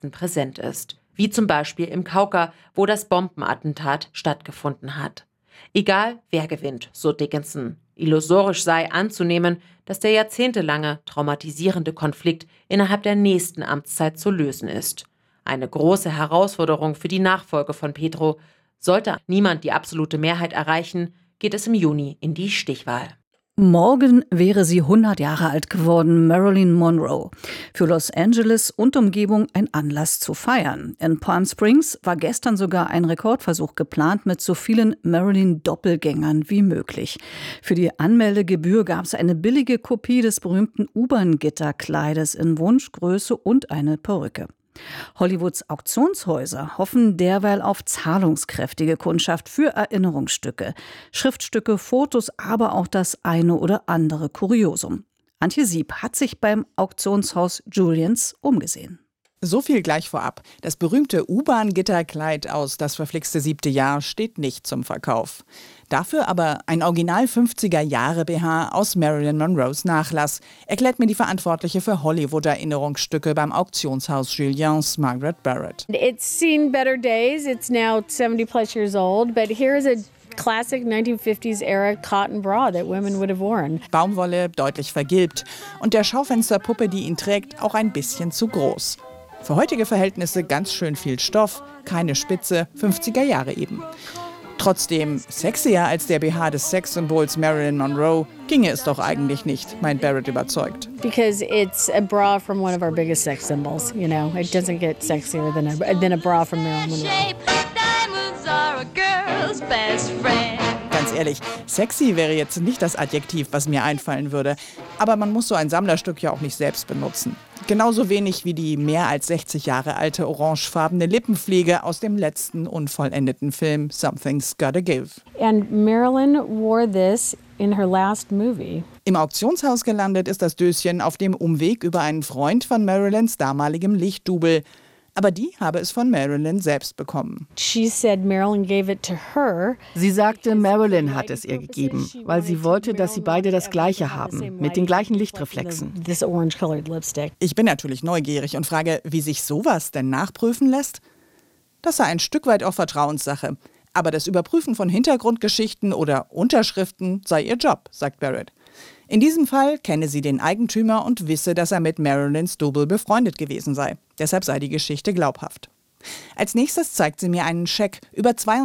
Fakten präsent ist. Wie zum Beispiel im Kauka, wo das Bombenattentat stattgefunden hat. Egal, wer gewinnt, so Dickinson. Illusorisch sei anzunehmen, dass der jahrzehntelange traumatisierende Konflikt innerhalb der nächsten Amtszeit zu lösen ist. Eine große Herausforderung für die Nachfolge von Pedro. Sollte niemand die absolute Mehrheit erreichen, geht es im Juni in die Stichwahl. Morgen wäre sie 100 Jahre alt geworden, Marilyn Monroe. Für Los Angeles und Umgebung ein Anlass zu feiern. In Palm Springs war gestern sogar ein Rekordversuch geplant mit so vielen Marilyn-Doppelgängern wie möglich. Für die Anmeldegebühr gab es eine billige Kopie des berühmten U-Bahn-Gitterkleides in Wunschgröße und eine Perücke. Hollywoods Auktionshäuser hoffen derweil auf zahlungskräftige Kundschaft für Erinnerungsstücke, Schriftstücke, Fotos, aber auch das eine oder andere Kuriosum. Antje Sieb hat sich beim Auktionshaus Julians umgesehen. So viel gleich vorab. Das berühmte U-Bahn-Gitterkleid aus Das verflixte 7. Jahr steht nicht zum Verkauf. Dafür aber ein Original 50er-Jahre-BH aus Marilyn Monroes Nachlass, erklärt mir die Verantwortliche für Hollywood-Erinnerungsstücke beim Auktionshaus Julians, Margaret Barrett. It's seen better days. It's now 70 plus years old, but here's a classic 1950s era cotton bra that women would have worn. Baumwolle, deutlich vergilbt und der Schaufensterpuppe, die ihn trägt, auch ein bisschen zu groß. Für heutige Verhältnisse ganz schön viel Stoff, keine Spitze, 50er Jahre eben. Trotzdem sexier als der BH des Sexsymbols Marilyn Monroe ginge es doch eigentlich nicht, meint Barrett überzeugt. Because it's a bra from one of our biggest sex symbols, you know. It doesn't get sexier than a bra from Marilyn Monroe. Diamonds are a girl's best friend. Ganz ehrlich, sexy wäre jetzt nicht das Adjektiv, was mir einfallen würde. Aber man muss so ein Sammlerstück ja auch nicht selbst benutzen. Genauso wenig wie die mehr als 60 Jahre alte orangefarbene Lippenpflege aus dem letzten unvollendeten Film Something's Gotta Give. And Marilyn wore this in her last movie. Im Auktionshaus gelandet ist das Döschen auf dem Umweg über einen Freund von Marilyns damaligem Lichtdouble. Aber die habe es von Marilyn selbst bekommen. She said Marilyn gave it to her. Sie sagte, Marilyn hat es ihr gegeben, weil sie wollte, dass sie beide das Gleiche haben, mit den gleichen Lichtreflexen. This orange-colored lipstick. Ich bin natürlich neugierig und frage, wie sich sowas denn nachprüfen lässt? Das sei ein Stück weit auch Vertrauenssache. Aber das Überprüfen von Hintergrundgeschichten oder Unterschriften sei ihr Job, sagt Barrett. In diesem Fall kenne sie den Eigentümer und wisse, dass er mit Marilyns Double befreundet gewesen sei. Deshalb sei die Geschichte glaubhaft. Als nächstes zeigt sie mir einen Scheck über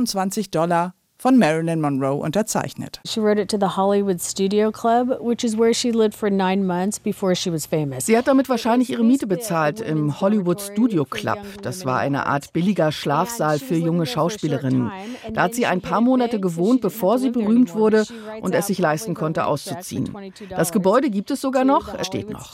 $22 von Marilyn Monroe unterzeichnet. She wrote it to the Hollywood Studio Club, which is where she lived for 9 months before she was famous. Sie hat damit wahrscheinlich ihre Miete bezahlt im Hollywood Studio Club. Das war eine Art billiger Schlafsaal für junge Schauspielerinnen. Da hat sie ein paar Monate gewohnt, bevor sie berühmt wurde und es sich leisten konnte, auszuziehen. Das Gebäude gibt es sogar noch, es steht noch.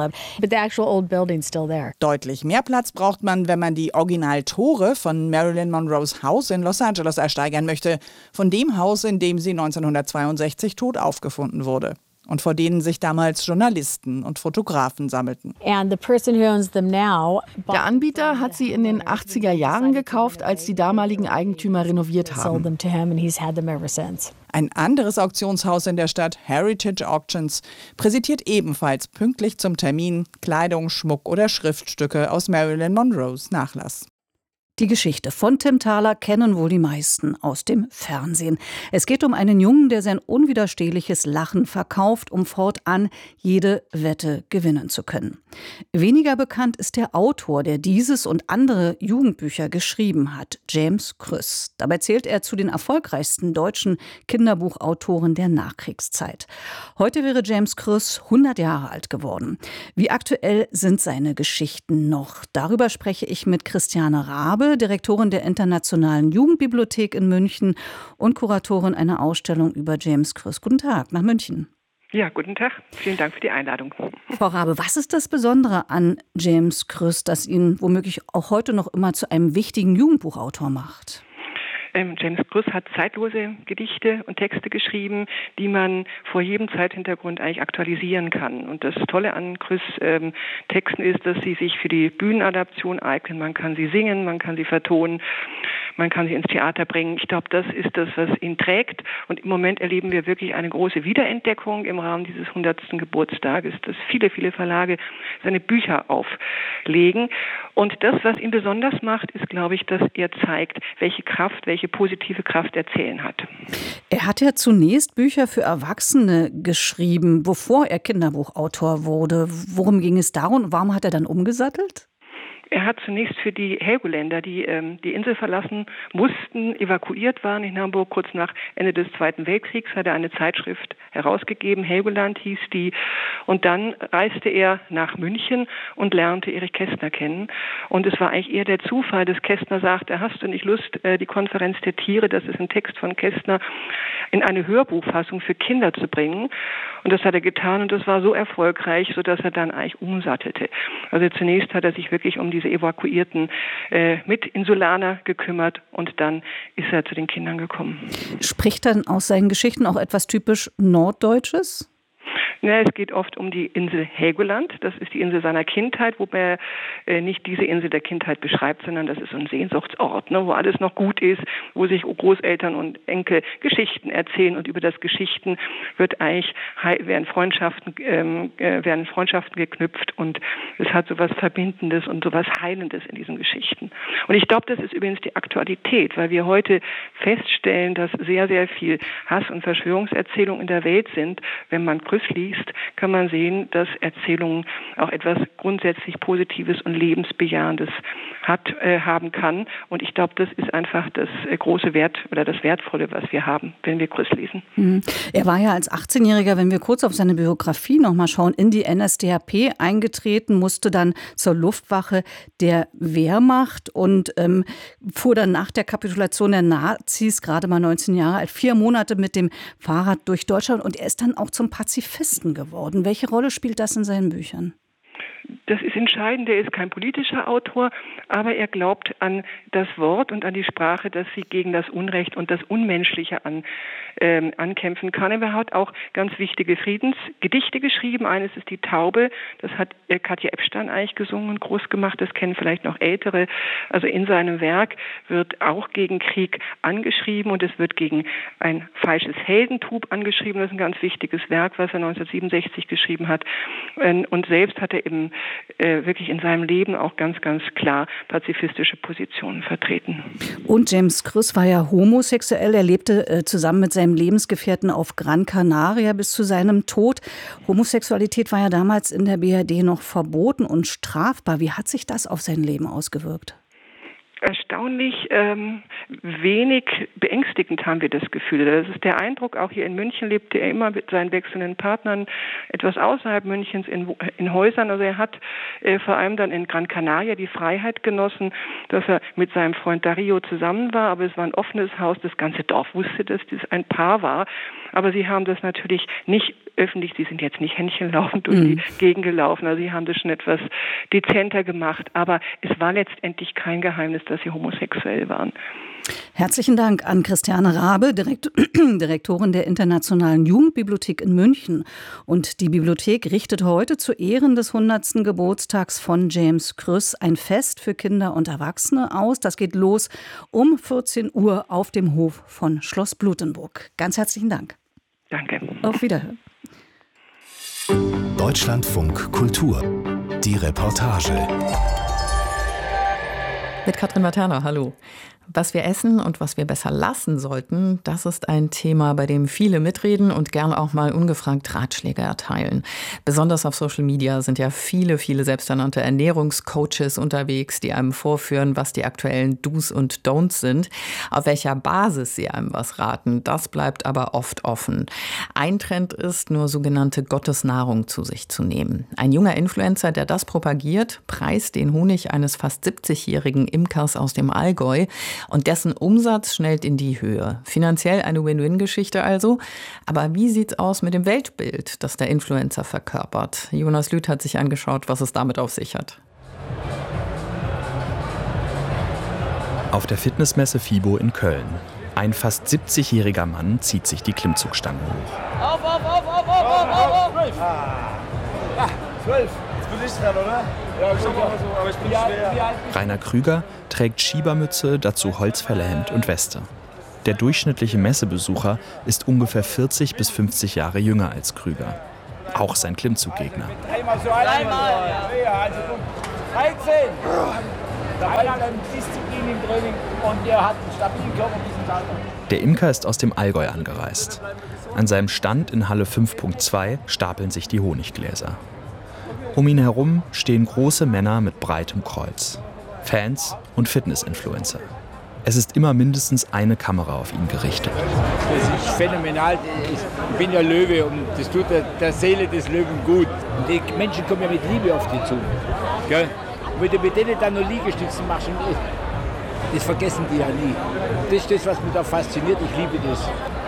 Deutlich mehr Platz braucht man, wenn man die Originaltore von Marilyn Monroes Haus in Los Angeles ersteigern möchte. Von dem Haus, in dem sie 1962 tot aufgefunden wurde und vor denen sich damals Journalisten und Fotografen sammelten. Der Anbieter hat sie in den 80er Jahren gekauft, als die damaligen Eigentümer renoviert haben. Ein anderes Auktionshaus in der Stadt, Heritage Auctions, präsentiert ebenfalls pünktlich zum Termin Kleidung, Schmuck oder Schriftstücke aus Marilyn Monroes Nachlass. Die Geschichte von Tim Thaler kennen wohl die meisten aus dem Fernsehen. Es geht um einen Jungen, der sein unwiderstehliches Lachen verkauft, um fortan jede Wette gewinnen zu können. Weniger bekannt ist der Autor, der dieses und andere Jugendbücher geschrieben hat, James Krüss. Dabei zählt er zu den erfolgreichsten deutschen Kinderbuchautoren der Nachkriegszeit. Heute wäre James Krüss 100 Jahre alt geworden. Wie aktuell sind seine Geschichten noch? Darüber spreche ich mit Christiane Rabe, Direktorin der Internationalen Jugendbibliothek in München und Kuratorin einer Ausstellung über James Krüss. Guten Tag nach München. Ja, guten Tag. Vielen Dank für die Einladung. Frau Rabe, was ist das Besondere an James Krüss, das ihn womöglich auch heute noch immer zu einem wichtigen Jugendbuchautor macht? James Krüss hat zeitlose Gedichte und Texte geschrieben, die man vor jedem Zeithintergrund eigentlich aktualisieren kann. Und das Tolle an Krüss Texten ist, dass sie sich für die Bühnenadaption eignen. Man kann sie singen, man kann sie vertonen. man kann sie ins Theater bringen. Ich glaube, das ist das, was ihn trägt. Und im Moment erleben wir wirklich eine große Wiederentdeckung im Rahmen dieses 100. Geburtstages, dass viele, viele Verlage seine Bücher auflegen. Und das, was ihn besonders macht, ist, glaube ich, dass er zeigt, welche Kraft, welche positive Kraft Erzählen hat. Er hat ja zunächst Bücher für Erwachsene geschrieben, bevor er Kinderbuchautor wurde. Worum ging es darum und warum hat er dann umgesattelt? Er hat zunächst für die Helgoländer, die die Insel verlassen mussten, evakuiert waren in Hamburg kurz nach Ende des Zweiten Weltkriegs, hat er eine Zeitschrift herausgegeben, Helgoland hieß die. Und dann reiste er nach München und lernte Erich Kästner kennen. Und es war eigentlich eher der Zufall, dass Kästner sagte, hast du nicht Lust, die Konferenz der Tiere, das ist ein Text von Kästner, in eine Hörbuchfassung für Kinder zu bringen. Und das hat er getan und das war so erfolgreich, sodass er dann eigentlich umsattelte. Also zunächst hat er sich wirklich um diese evakuierten Mitinsulaner gekümmert und dann ist er zu den Kindern gekommen. Spricht dann aus seinen Geschichten auch etwas typisch Norddeutsches? Ja, es geht oft um die Insel Helgoland. Das ist die Insel seiner Kindheit, wobei er nicht diese Insel der Kindheit beschreibt, sondern das ist so ein Sehnsuchtsort, ne, wo alles noch gut ist, wo sich Großeltern und Enkel Geschichten erzählen und über das Geschichten werden Freundschaften geknüpft und es hat so was Verbindendes und so was Heilendes in diesen Geschichten. Und ich glaube, das ist übrigens die Aktualität, weil wir heute feststellen, dass sehr, sehr viel Hass und Verschwörungserzählungen in der Welt sind. Wenn man Krüss liest, kann man sehen, dass Erzählungen auch etwas grundsätzlich Positives und Lebensbejahendes haben kann. Und ich glaube, das ist einfach das große Wert oder das Wertvolle, was wir haben, wenn wir Krüss lesen. Er war ja als 18-Jähriger, wenn wir kurz auf seine Biografie nochmal schauen, in die NSDAP eingetreten, musste dann zur Luftwaffe der Wehrmacht und fuhr dann nach der Kapitulation der Nazis, gerade mal 19 Jahre alt, 4 Monate mit dem Fahrrad durch Deutschland und er ist dann auch zum Pazifisten geworden. Welche Rolle spielt das in seinen Büchern? Das ist entscheidend. Er ist kein politischer Autor, aber er glaubt an das Wort und an die Sprache, dass sie gegen das Unrecht und das Unmenschliche ankämpfen kann. Er hat auch ganz wichtige Friedensgedichte geschrieben. Eines ist Die Taube. Das hat Katja Epstein eigentlich gesungen und groß gemacht. Das kennen vielleicht noch Ältere. Also in seinem Werk wird auch gegen Krieg angeschrieben und es wird gegen ein falsches Heldentum angeschrieben. Das ist ein ganz wichtiges Werk, was er 1967 geschrieben hat. Und selbst hat er eben wirklich in seinem Leben auch ganz, ganz klar pazifistische Positionen vertreten. Und James Krüss war ja homosexuell. Er lebte zusammen mit seinem Lebensgefährten auf Gran Canaria bis zu seinem Tod. Homosexualität war ja damals in der BRD noch verboten und strafbar. Wie hat sich das auf sein Leben ausgewirkt? Erstaunlich wenig beängstigend haben wir das Gefühl. Das ist der Eindruck, auch hier in München lebte er immer mit seinen wechselnden Partnern etwas außerhalb Münchens in Häusern. Also er hat vor allem dann in Gran Canaria die Freiheit genossen, dass er mit seinem Freund Dario zusammen war, aber es war ein offenes Haus, das ganze Dorf wusste, dass das ein Paar war, aber sie haben das natürlich nicht öffentlich, sie sind jetzt nicht händchenlaufend durch die Gegend gelaufen, also sie haben das schon etwas dezenter gemacht, aber es war letztendlich kein Geheimnis, dass sie homosexuell waren. Herzlichen Dank an Christiane Rabe, Direktorin der Internationalen Jugendbibliothek in München. Und die Bibliothek richtet heute zu Ehren des 100. Geburtstags von James Krüss ein Fest für Kinder und Erwachsene aus. Das geht los um 14 Uhr auf dem Hof von Schloss Blutenburg. Ganz herzlichen Dank. Danke. Auf Wiederhören. Deutschlandfunk Kultur. Die Reportage. Mit Katrin Materna, hallo. Was wir essen und was wir besser lassen sollten, das ist ein Thema, bei dem viele mitreden und gern auch mal ungefragt Ratschläge erteilen. Besonders auf Social Media sind ja viele selbsternannte Ernährungscoaches unterwegs, die einem vorführen, was die aktuellen Do's und Don'ts sind. Auf welcher Basis sie einem was raten, das bleibt aber oft offen. Ein Trend ist, nur sogenannte Gottesnahrung zu sich zu nehmen. Ein junger Influencer, der das propagiert, preist den Honig eines fast 70-jährigen Imkers aus dem Allgäu. Und dessen Umsatz schnellt in die Höhe. Finanziell eine Win-Win-Geschichte also. Aber wie sieht's aus mit dem Weltbild, das der Influencer verkörpert? Jonas Lüth hat sich angeschaut, was es damit auf sich hat. Auf der Fitnessmesse FIBO in Köln. Ein fast 70-jähriger Mann zieht sich die Klimmzugstangen hoch. Auf! 12. Jetzt bin ich dran, oder? Rainer Krüger trägt Schiebermütze, dazu Holzfällerhemd und Weste. Der durchschnittliche Messebesucher ist ungefähr 40 bis 50 Jahre jünger als Krüger. Auch sein Klimmzuggegner. Einmal so, ja. Also 13. Da war dann Disziplin im Training und er hat einen stabilen Körper diesen Tag. Der Imker ist aus dem Allgäu angereist. An seinem Stand in Halle 5.2 stapeln sich die Honiggläser. Um ihn herum stehen große Männer mit breitem Kreuz. Fans und Fitness-Influencer. Es ist immer mindestens eine Kamera auf ihn gerichtet. Das ist phänomenal. Ich bin ja Löwe und das tut der Seele des Löwen gut. Und die Menschen kommen ja mit Liebe auf die zu. Gell? Und wenn du mit denen dann noch Liegestützen machst, das vergessen die ja nie. Das ist das, was mich da fasziniert. Ich liebe das.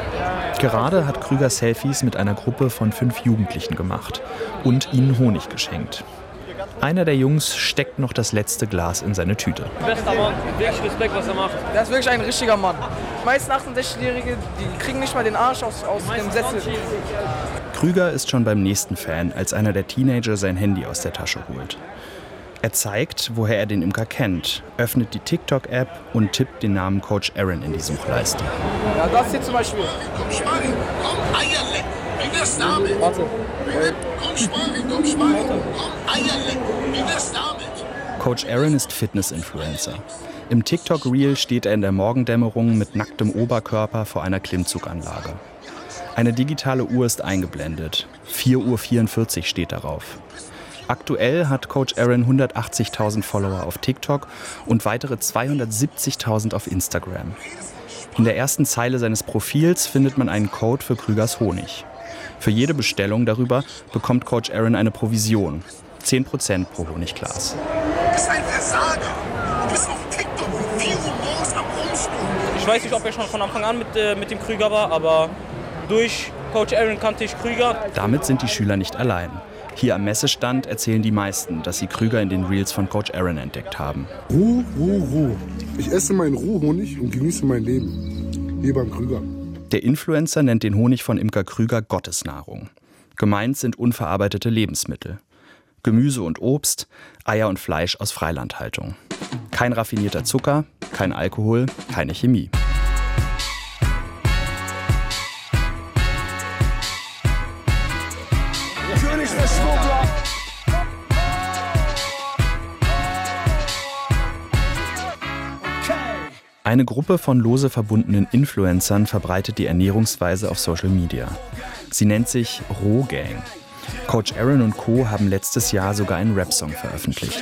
Gerade hat Krüger Selfies mit einer Gruppe von 5 Jugendlichen gemacht und ihnen Honig geschenkt. Einer der Jungs steckt noch das letzte Glas in seine Tüte. Bester Mann, wirklich Respekt, was er macht. Der ist wirklich ein richtiger Mann. Die meisten 68-Jährige, die kriegen nicht mal den Arsch aus dem Sessel. Krüger ist schon beim nächsten Fan, als einer der Teenager sein Handy aus der Tasche holt. Er zeigt, woher er den Imker kennt, öffnet die TikTok-App und tippt den Namen Coach Aaron in die Suchleiste. Ja, das hier zum Beispiel. Komm, Schmarri, komm, Eier lecken. Wie wär's damit? Warte. Komm, Schmarri, komm, Eier lecken. Wie wär's damit? Coach Aaron ist Fitness-Influencer. Im TikTok-Reel steht er in der Morgendämmerung mit nacktem Oberkörper vor einer Klimmzuganlage. Eine digitale Uhr ist eingeblendet. 4:44 Uhr steht darauf. Aktuell hat Coach Aaron 180.000 Follower auf TikTok und weitere 270.000 auf Instagram. In der ersten Zeile seines Profils findet man einen Code für Krügers Honig. Für jede Bestellung darüber bekommt Coach Aaron eine Provision. 10% pro Honigglas. Du bist ein Versager. Du bist auf TikTok um 4 Uhr morgens am Rumspielen. Ich weiß nicht, ob er schon von Anfang an mit dem Krüger war, aber durch Coach Aaron kannte ich Krüger. Damit sind die Schüler nicht allein. Hier am Messestand erzählen die meisten, dass sie Krüger in den Reels von Coach Aaron entdeckt haben. Ruhe. Ich esse meinen Rohhonig und genieße mein Leben. Hier beim Krüger. Der Influencer nennt den Honig von Imker Krüger Gottesnahrung. Gemeint sind unverarbeitete Lebensmittel. Gemüse und Obst, Eier und Fleisch aus Freilandhaltung. Kein raffinierter Zucker, kein Alkohol, keine Chemie. Eine Gruppe von lose verbundenen Influencern verbreitet die Ernährungsweise auf Social Media. Sie nennt sich Rohgang. Coach Aaron und Co. haben letztes Jahr sogar einen Rap-Song veröffentlicht.